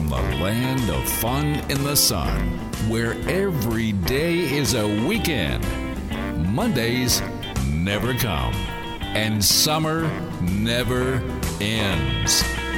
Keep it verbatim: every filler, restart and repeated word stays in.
the land of fun in the sun, where every day is a weekend. Mondays never come, and summer never ends.